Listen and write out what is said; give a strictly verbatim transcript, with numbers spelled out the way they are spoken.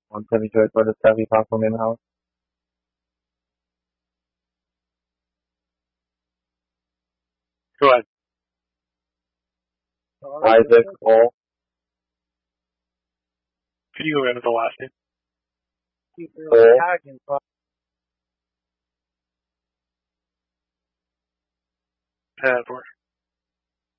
one seventy-two for the seventy pound from in-house. Go ahead. Isaac Cole. Could you go ahead with the last name? Cole. Ten four.